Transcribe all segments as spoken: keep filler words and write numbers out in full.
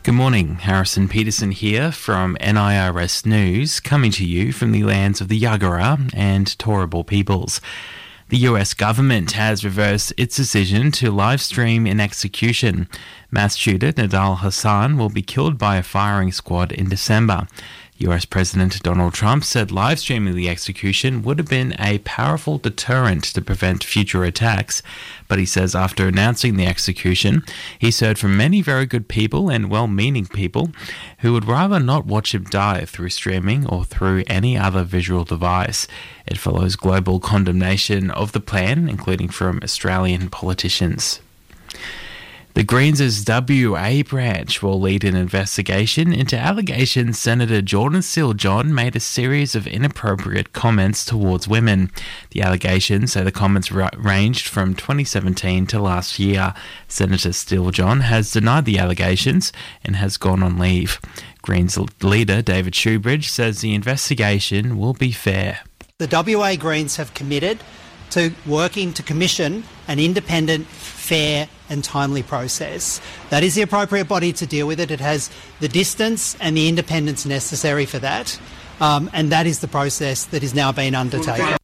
Good morning, Harrison Peterson here from N I R S News, coming to you from the lands of the Yagara and Turrbal peoples. The U S government has reversed its decision to live stream an execution. Mass shooter Nidal Hasan will be killed by a firing squad in December. U S President Donald Trump said live streaming the execution would have been a powerful deterrent to prevent future attacks, but he says after announcing the execution, he's heard from many very good people and well-meaning people who would rather not watch him die through streaming or through any other visual device. It follows global condemnation of the plan, including from Australian politicians. The Greens' W A branch will lead an investigation into allegations Senator Jordan Steele-John made a series of inappropriate comments towards women. The allegations say the comments ra- ranged from twenty seventeen to last year. Senator Steele-John has denied the allegations and has gone on leave. Greens leader David Shoebridge says the investigation will be fair. The W A Greens have committed to working to commission an independent, fair and timely process. That is the appropriate body to deal with it. It has the distance and the independence necessary for that, um, and that is the process that is now being undertaken.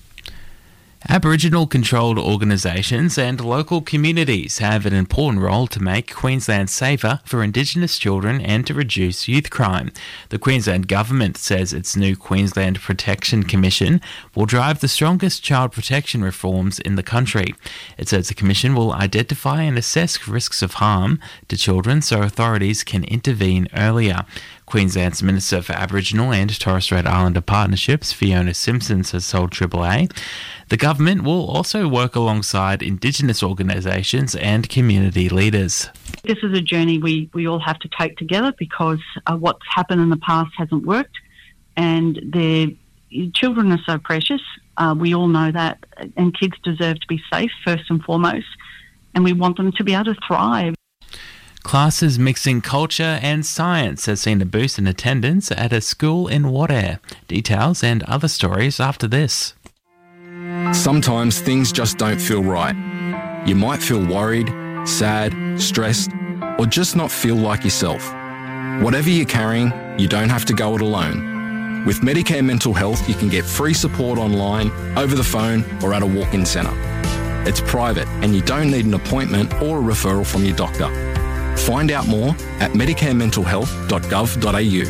Aboriginal-controlled organisations and local communities have an important role to make Queensland safer for Indigenous children and to reduce youth crime. The Queensland Government says its new Queensland Protection Commission will drive the strongest child protection reforms in the country. It says the Commission will identify and assess risks of harm to children so authorities can intervene earlier. Queensland's Minister for Aboriginal and Torres Strait Islander Partnerships, Fiona Simpsons, has told Triple A. The government will also work alongside Indigenous organisations and community leaders. This is a journey we, we all have to take together because uh, what's happened in the past hasn't worked, and the children are so precious. Uh, we all know that, and kids deserve to be safe first and foremost, and we want them to be able to thrive. Classes mixing culture and science has seen a boost in attendance at a school in Wadair. Details and other stories after this. Sometimes things just don't feel right. You might feel worried, sad, stressed, or just not feel like yourself. Whatever you're carrying, you don't have to go it alone. With Medicare Mental Health, you can get free support online, over the phone, or at a walk-in centre. It's private and you don't need an appointment or a referral from your doctor. Find out more at medicare mental health dot gov dot a u.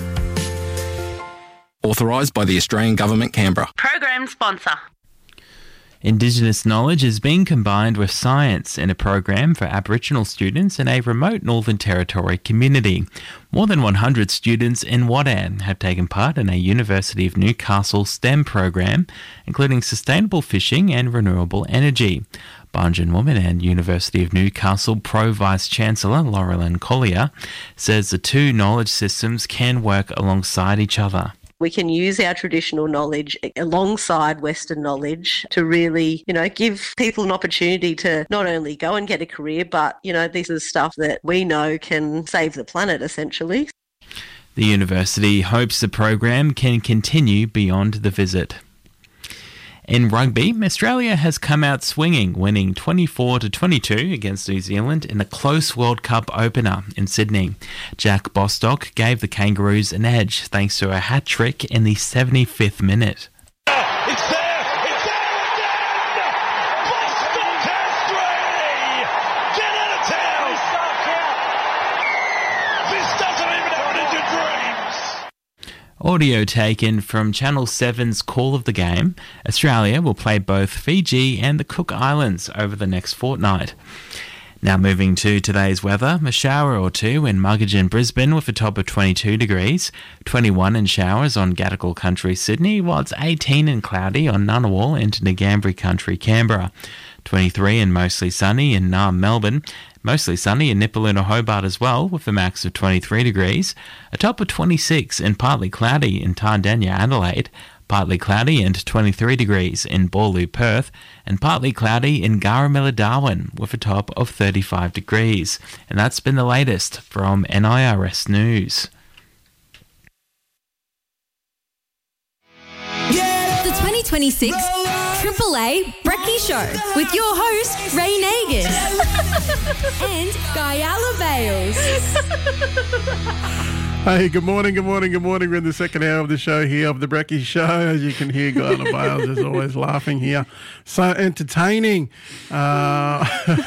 Authorised by the Australian Government, Canberra. Program sponsor. Indigenous knowledge is being combined with science in a program for Aboriginal students in a remote Northern Territory community. More than one hundred students in Wadair have taken part in a University of Newcastle STEM program, including sustainable fishing and renewable energy. Barngen Woman and University of Newcastle Pro Vice-Chancellor Laurelyn Collier says the two knowledge systems can work alongside each other. We can use our traditional knowledge alongside Western knowledge to really, you know, give people an opportunity to not only go and get a career, but, you know, this is stuff that we know can save the planet, essentially. The university hopes the program can continue beyond the visit. In rugby, Australia has come out swinging, winning twenty-four to twenty-two against New Zealand in a close World Cup opener in Sydney. Jack Bostock gave the Kangaroos an edge thanks to a hat-trick in the seventy-fifth minute. It's there! It's there again! Bostock has three! Get out of town! This doesn't even happen in your dreams! Audio taken from Channel seven's Call of the Game. Australia will play both Fiji and the Cook Islands over the next fortnight. Now moving to today's weather, a shower or two in Muggeridge, Brisbane with a top of twenty-two degrees, twenty-one in showers on Gadigal Country, Sydney, while it's eighteen and cloudy on Ngunnawal and Ngambri Country, Canberra. twenty-three and mostly sunny in Naarm, Melbourne. Mostly sunny in Nipaluna, Hobart as well, with a max of twenty-three degrees. A top of twenty-six and partly cloudy in Tardania, Adelaide. Partly cloudy and twenty-three degrees in Boorloo, Perth. And partly cloudy in Garamilla, Darwin, with a top of thirty-five degrees. And that's been the latest from N I R S News. The twenty twenty-six Triple A Brekkie Show with your host, Ray Nagus and Guyala Bales. Hey, good morning, good morning, good morning. We're in the second hour of the show here of the Brekkie Show. As you can hear, Guyana Bales is always laughing here. So entertaining. Uh,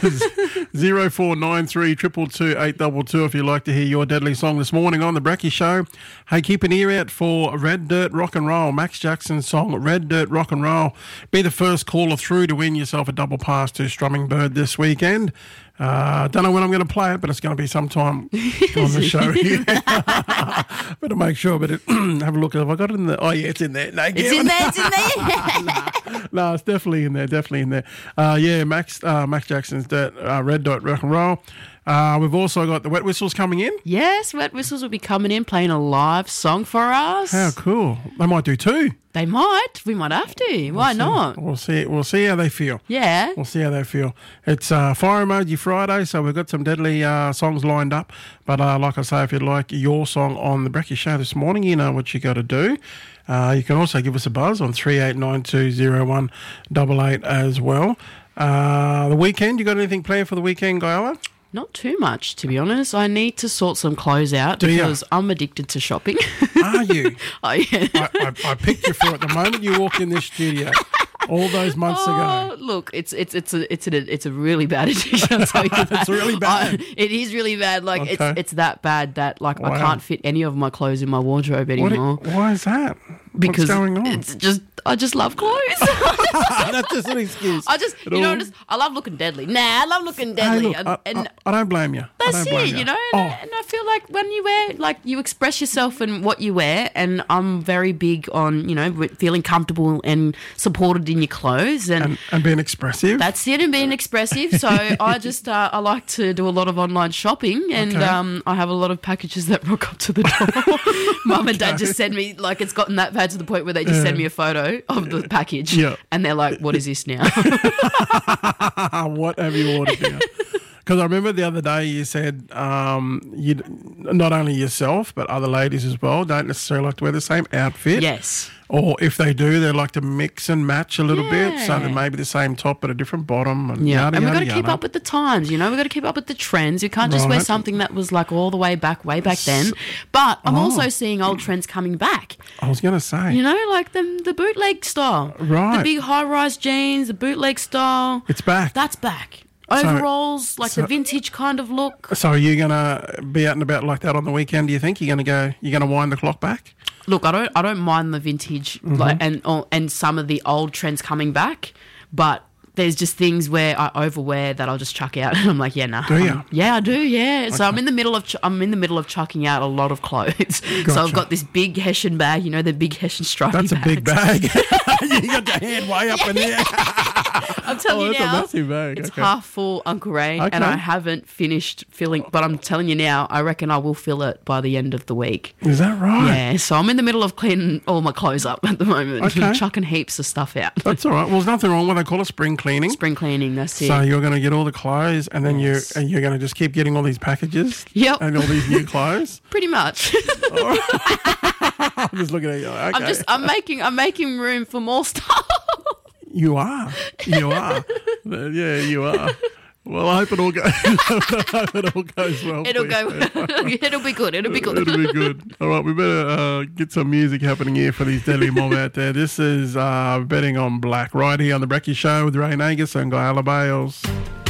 zero four nine three two two two eight two two if you'd like to hear your deadly song this morning on the Brekkie Show. Hey, keep an ear out for Red Dirt Rock and Roll, Max Jackson's song Red Dirt Rock and Roll. Be the first caller through to win yourself a double pass to Strumming Bird this weekend. I uh, don't know when I'm going to play it, but it's going to be sometime on the show here. Better make sure, but it, have a look. Have I got it in there? Oh, yeah, it's in there. No, It's in there, it's in there. no, no, it's definitely in there, definitely in there. Uh, yeah, Max uh, Max Jackson's Dirt, uh, Red Dot Rock and Roll. Uh, we've also got the Wet Whistles coming in. Yes, Wet Whistles will be coming in, playing a live song for us. How cool. They might do two. They might. We might have to. Why we'll not? We'll see. We'll see how they feel. Yeah. We'll see how they feel. It's uh, Fire Emoji Friday, so we've got some deadly uh, songs lined up. But uh, like I say, if you'd like your song on the Brekkie Show this morning, you know what you got to do. Uh, you can also give us a buzz on three eight nine two zero one eight eight as well. Uh, the weekend, you got anything planned for the weekend, Guyala? Not too much, to be honest. I need to sort some clothes out Do because ya? I'm addicted to shopping. Are you? Oh, yeah. I, I, I picked you for it the moment you walked in this studio. All those months Oh, ago. look, it's it's it's a it's a it's a really bad addiction. I'll tell you that. It's really bad. I, it is really bad. Like Okay. it's it's that bad that like Wow. I can't fit any of my clothes in my wardrobe What anymore. it- why is that? Because What's going on? it's just I just love clothes. That's just an excuse. I just It you know all- just I love looking deadly. Nah, I love looking Hey, deadly. look, and I, and I, I don't blame you. I that's don't blame it, you know. And, Oh, I, and I feel like when you wear like you express yourself in what you wear, and I'm very big on you know with feeling comfortable and supported in your clothes, and, and, and being expressive. that's it, and being expressive. So I just uh, I like to do a lot of online shopping, and Okay. um, I have a lot of packages that rock up to the door. Mum and Dad just send me like it's gotten that bad to the point where they just send me a photo of the package, Yeah. and they're like, "What is this now?" What have you ordered now? Because I remember the other day you said um, you not only yourself but other ladies as well don't necessarily like to wear the same outfit. Yes. Or if they do, they like to mix and match a little bit, so Yeah. that maybe the same top but a different bottom. And Yeah, yada, and we've yada, got to keep yada. up with the times, you know. We've got to keep up with the trends. You can't just wear Right. something that was like all the way back, way back then. But I'm Oh. also seeing old trends coming back. I was going to say, You know, like the the bootleg style, Right. The big high rise jeans, the bootleg style. it's back. That's back. So- Overalls, like so- the vintage kind of look. So are you going to be out and about like that on the weekend, do you think? You're going to go, you're going to wind the clock back? Look, I don't I don't mind the vintage Mm-hmm. like and or, and some of the old trends coming back, but there's just things where I overwear that I'll just chuck out, and I'm like, yeah, nah. Do ya? Um, yeah, I do. Yeah. So I'm in the middle of ch- I'm in the middle of chucking out a lot of clothes. So Gotcha. I've got this big Hessian bag, you know, the big Hessian stripy That's a big bags. bag. You got your hand way up in there. I'm telling Oh, you that's a now, massive bag. it's Okay. half full, Uncle Ray, and Okay. I haven't finished filling. But I'm telling you now, I reckon I will fill it by the end of the week. Is that right? Yeah, so I'm in the middle of cleaning all my clothes up at the moment, Okay. chucking heaps of stuff out. That's all right. Well, there's nothing wrong with it. They call it spring cleaning. Spring cleaning, that's it. So you're going to get all the clothes, and then Yes. you and you're going to just keep getting all these packages. Yep. And all these new clothes. Pretty much. I'm just looking at you. Like, okay. I'm just I'm making I'm making room for more stuff. You are. You are. Yeah, you are. Well, I hope it all goes. I hope it all goes well. It'll for go. you. It'll be good. It'll be good. It'll be good. All right, we better uh, get some music happening here for these deadly mob out there. This is uh, Betting on Black right here on the Brekkie Show with Ray Nagus and Guy Bales.